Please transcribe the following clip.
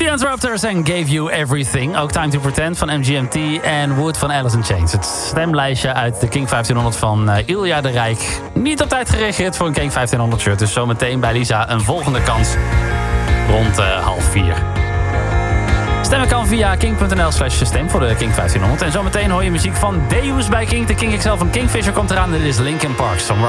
Dance Raptors en Gave You Everything. Ook Time to Pretend van MGMT en Wood van Alice in Chains. Het stemlijstje uit de King 1500 van Ilja de Rijk. Niet op tijd gereageerd voor een King 1500 shirt. Dus zometeen bij Lisa een volgende kans rond 3:30. Stemmen kan via king.nl/stem voor de King 1500. En zometeen hoor je muziek van Deus bij King. De King XL van Kingfisher komt eraan. Dit is Linkin Park.